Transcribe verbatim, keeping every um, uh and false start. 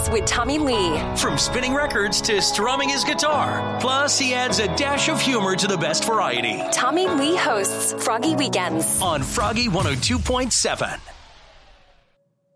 Weekends with Tommy Lee. From spinning records to strumming his guitar. Plus, he adds a dash of humor to the best variety. Tommy Lee hosts Froggy Weekends on Froggy one oh two point seven.